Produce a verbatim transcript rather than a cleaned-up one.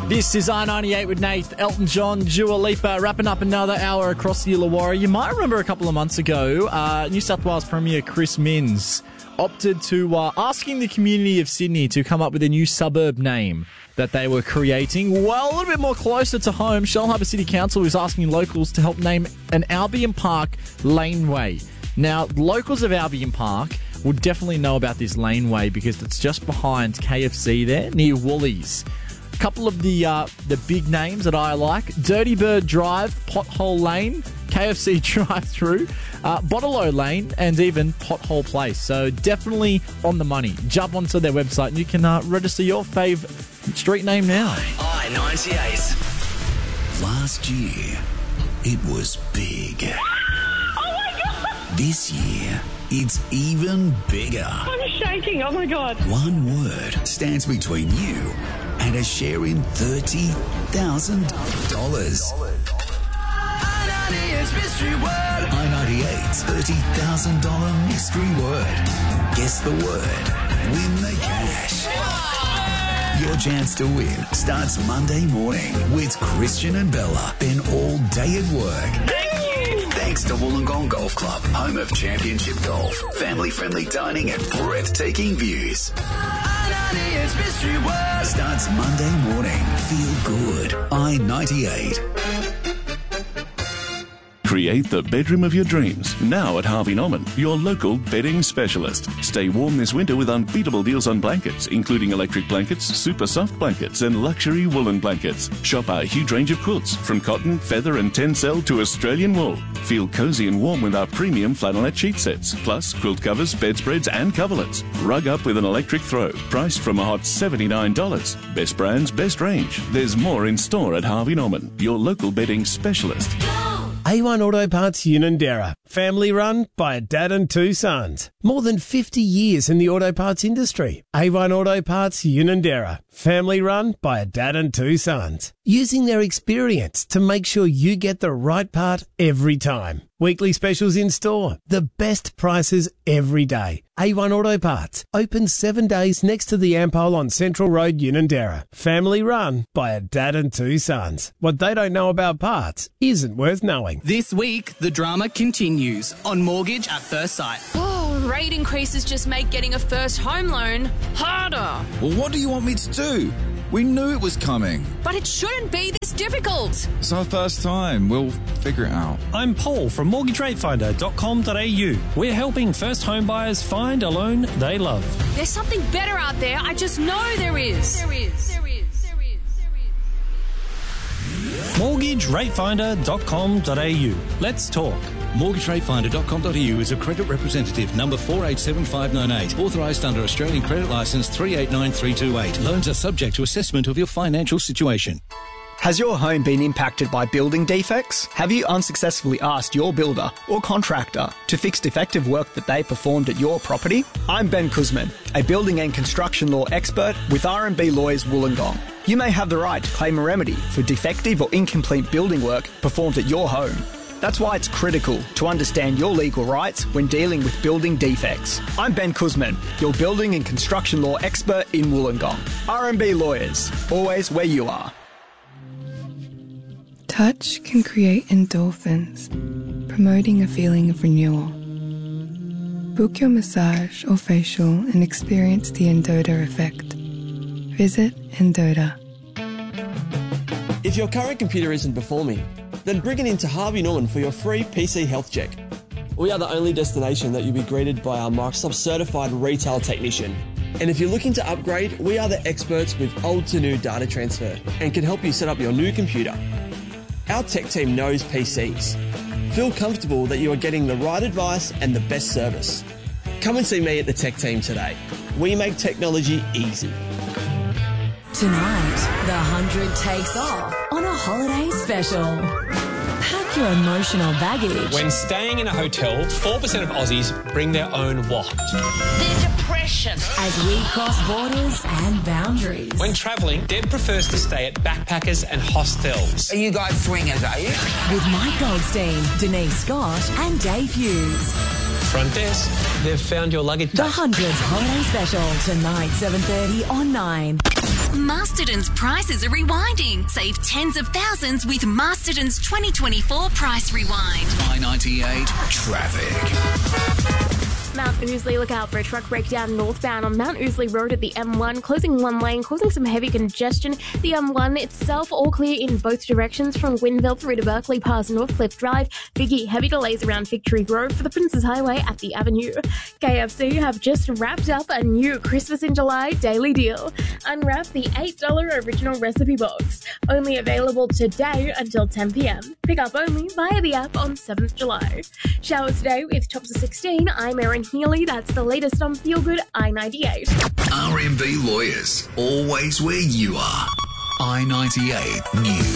This is I ninety-eight with Nath, Elton John, Dua Lipa, wrapping up another hour across the Illawarra. You might remember a couple of months ago, uh, New South Wales Premier Chris Minns opted to uh, asking the community of Sydney to come up with a new suburb name that they were creating. Well, a little bit more closer to home, Shellharbour City Council is asking locals to help name an Albion Park laneway. Now, locals of Albion Park will definitely know about this laneway because it's just behind K F C there, near Woolies. A couple of the uh, the big names that I like: Dirty Bird Drive, Pothole Lane, K F C Drive-Thru, uh, Bottle Lane, and even Pothole Place. So definitely on the money. Jump onto their website and you can uh, register your fave street name now. I ninety-eight. Last year, it was big. Oh my God! This year, it's even bigger. I'm shaking. Oh my God. One word stands between you and a share in thirty thousand dollars. I ninety-eight's mystery word. I ninety-eight's thirty thousand dollars mystery word. Guess the word. Win the cash. Your chance to win starts Monday morning with Christian and Bella. Then all day at work. Thank you. Thanks to Wollongong Golf Club, home of championship golf, family-friendly dining and breathtaking views. I ninety-eight's mystery word starts Monday morning. Feel good. I ninety-eight. Create the bedroom of your dreams now at Harvey Norman, your local bedding specialist. Stay warm this winter with unbeatable deals on blankets, including electric blankets, super soft blankets, and luxury woolen blankets. Shop our huge range of quilts, from cotton, feather, and tencel to Australian wool. Feel cozy and warm with our premium flannelette sheet sets, plus quilt covers, bedspreads, and coverlets. Rug up with an electric throw, priced from a hot seventy-nine dollars. Best brands, best range. There's more in store at Harvey Norman, your local bedding specialist. A one Auto Parts Unanderra, family run by a dad and two sons. More than fifty years in the auto parts industry. A one Auto Parts Unanderra, family run by a dad and two sons. Using their experience to make sure you get the right part every time. Weekly specials in store. The best prices every day. A one Auto Parts. Open seven days next to the Ampole on Central Road, Unanderra. Family run by a dad and two sons. What they don't know about parts isn't worth knowing. This week, the drama continues on Mortgage at First Sight. Oh, rate increases just make getting a first home loan harder. Well, what do you want me to do? We knew it was coming. But it shouldn't be this difficult. It's our first time. We'll figure it out. I'm Paul from mortgage rate finder dot com dot a u. We're helping first home buyers find a loan they love. There's something better out there. I just know there is. There is. There is. There is. There is. mortgage rate finder dot com dot a u. Let's talk. mortgage rate finder dot com dot a u is a credit representative number four eight seven five nine eight, authorised under Australian Credit Licence three eight nine three two eight. Loans are subject to assessment of your financial situation. Has your home been impacted by building defects? Have you unsuccessfully asked your builder or contractor to fix defective work that they performed at your property? I'm Ben Kuzman, a building and construction law expert with R and B Lawyers Wollongong. You may have the right to claim a remedy for defective or incomplete building work performed at your home. That's why it's critical to understand your legal rights when dealing with building defects. I'm Ben Kuzman, your building and construction law expert in Wollongong. R and B Lawyers, always where you are. Touch can create endorphins, promoting a feeling of renewal. Book your massage or facial and experience the Endota effect. Visit Endota. If your current computer isn't performing, then bring it into Harvey Norman for your free P C health check. We are the only destination that you'll be greeted by our Microsoft certified retail technician. And if you're looking to upgrade, we are the experts with old to new data transfer and can help you set up your new computer. Our tech team knows P Cs. Feel comfortable that you are getting the right advice and the best service. Come and see me at the tech team today. We make technology easy. Tonight, the hundred takes off on a holiday special. Pack your emotional baggage. When staying in a hotel, four percent of Aussies bring their own wallet. Their depression. As we cross borders and boundaries. When travelling, Deb prefers to stay at backpackers and hostels. Are you guys swingers, are you? With Mike Goldstein, Denise Scott and Dave Hughes. Front desk, they've found your luggage. The hundreds holiday special, tonight, seven thirty on nine. Masterton's prices are rewinding. Save tens of thousands with Masterton's twenty twenty-four Price Rewind. I ninety-eight Traffic. Mount Ousley, look out for a truck breakdown northbound on Mount Ousley Road at the M one, closing one lane, causing some heavy congestion. The M one itself all clear in both directions from Gwynville through to Berkeley past Northcliffe Drive. Biggie, heavy delays around Victory Grove for the Princes Highway at the Avenue. K F C have just wrapped up a new Christmas in July daily deal. Unwrap the eight dollars original recipe box. Only available today until ten p.m. Pick up only via the app on seventh of July. Showers today with tops of sixteen. I'm Erin Healy. That's the latest on Feel Good I ninety-eight. R M B Lawyers, always where you are. I ninety-eight News.